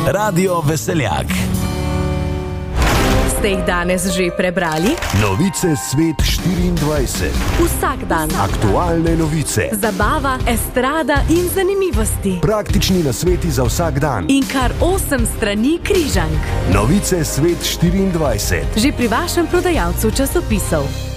Radio Veseljak. Ste jih danes že prebrali? Novice Svet 24. Vsak dan. Aktualne novice. Zabava, estrada in zanimivosti. Praktični nasveti za vsak dan. In kar 8 strani križank. Novice Svet 24. Že pri vašem prodajalcu časopisov.